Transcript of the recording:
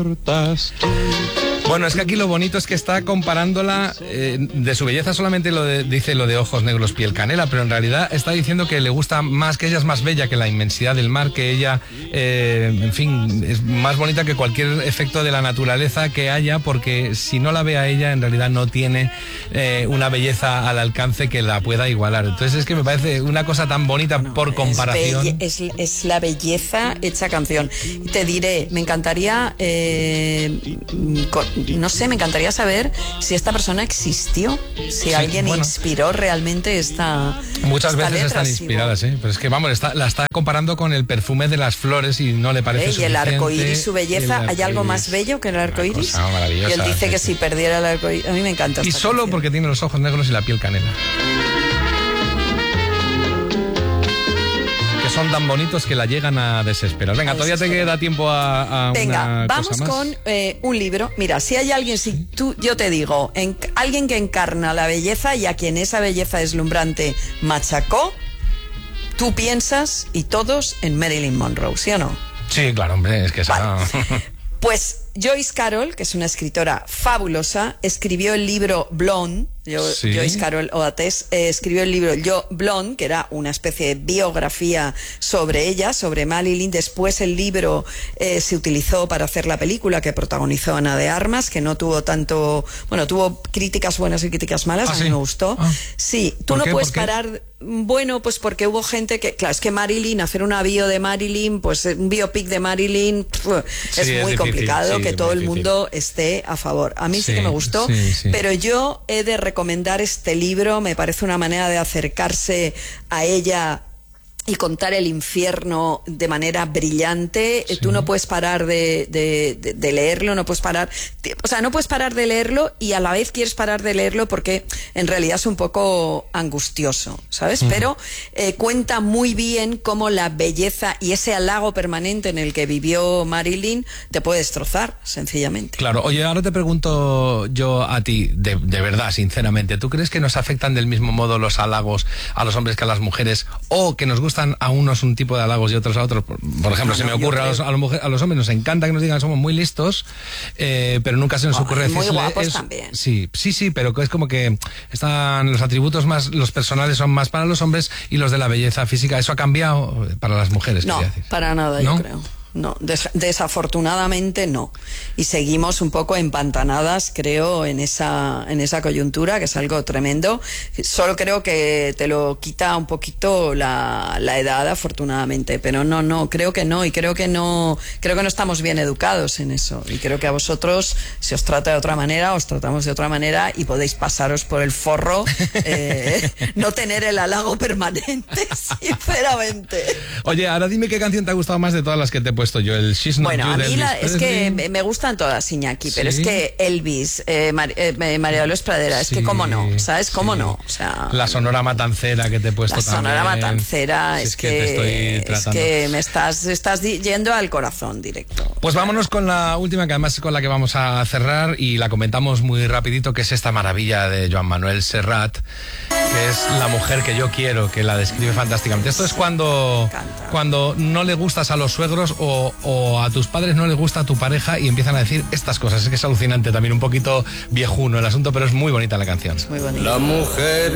Bueno, es que aquí lo bonito es que está comparándola de su belleza, solamente dice lo de ojos negros, piel canela, pero en realidad está diciendo que le gusta más, que ella es más bella que la inmensidad del mar, que ella, en fin, es más bonita que cualquier efecto de la naturaleza que haya, porque si no la ve a ella, en realidad no tiene una belleza al alcance que la pueda igualar. Entonces es que me parece una cosa tan bonita por comparación. Es la belleza hecha canción. Te diré, me encantaría... no sé, me encantaría saber si esta persona existió, si alguien inspiró realmente esta muchas esta veces letra, están inspiradas, ¿sí? Pero es que vamos, la está comparando con el perfume de las flores y no le parece suficiente. Y el arcoíris, su belleza, ¿hay algo más bello que el arcoíris? Y él dice que si perdiera el arcoíris, a mí me encanta. Y solo canción. porque tiene los ojos negros y la piel canela. Son tan bonitos que la llegan a desesperar. Venga, todavía te queda tiempo a Venga, una vamos cosa más. con un libro. Mira, si hay alguien, yo te digo, alguien que encarna la belleza y a quien esa belleza deslumbrante machacó, tú piensas, y todos, en Marilyn Monroe, ¿sí o no? Sí, claro, hombre, es que esa... Vale. Pues Joyce Carol, que es una escritora fabulosa, escribió el libro Blonde. Joyce Carol Oates escribió el libro Yo Blonde, que era una especie de biografía sobre ella, sobre Marilyn. Después el libro se utilizó para hacer la película que protagonizó Ana de Armas, que no tuvo tanto... Bueno, tuvo críticas buenas y críticas malas, a mí me gustó. Sí, tú no puedes parar... Bueno, pues porque hubo gente que... Claro, es que Marilyn, hacer una bio de Marilyn, pues un biopic de Marilyn, es muy complicado que todo el mundo esté a favor. A mí sí que me gustó, pero yo he de recomendar este libro. Me parece una manera de acercarse a ella y contar el infierno de manera brillante. Tú no puedes parar de leerlo, no puedes parar, o sea, no puedes parar de leerlo y a la vez quieres parar de leerlo porque en realidad es un poco angustioso, ¿sabes? Pero cuenta muy bien cómo la belleza y ese halago permanente en el que vivió Marilyn te puede destrozar, sencillamente. Claro. Oye, ahora te pregunto yo a ti, de verdad, sinceramente, ¿tú crees que nos afectan del mismo modo los halagos a los hombres que a las mujeres, o que nos gustan a unos un tipo de halagos y otros a otros? Por ejemplo, se me ocurre, a los hombres nos encanta que nos digan que somos muy listos, pero nunca se nos ocurre decir... Muy guapos también. Sí, pero es como que están los atributos más, los personales son más para los hombres y los de la belleza física. ¿Eso ha cambiado para las mujeres? No, para nada, yo creo. No, desafortunadamente no. Y seguimos un poco empantanadas, creo, en esa coyuntura, que es algo tremendo. Solo creo que te lo quita un poquito la edad, afortunadamente. Pero no, creo que no. Y creo que no estamos bien educados en eso. Y creo que a vosotros, si os trata de otra manera, os tratamos de otra manera y podéis pasaros por el forro, no tener el halago permanente, sinceramente. Oye, ahora dime qué canción te ha gustado más de todas las que te he puesto yo. El She's Not You. Bueno, a mí es que me gustan todas, Iñaki, pero es que Elvis, María Dolores Pradera, es que cómo no, ¿sabes? Cómo no, o sea... La Sonora Matancera que te he puesto también. La Sonora Matancera, es que te estoy tratando. Es que me estás yendo al corazón directo. Pues vámonos con la última, que además es con la que vamos a cerrar, y la comentamos muy rapidito, que es esta maravilla de Joan Manuel Serrat, que es La mujer que yo quiero, que la describe fantásticamente. Esto es cuando no le gustas a los suegros o a tus padres no les gusta a tu pareja y empiezan a decir estas cosas. Es que es alucinante, también un poquito viejuno el asunto, pero es muy bonita la canción. Es muy bonita. La mujer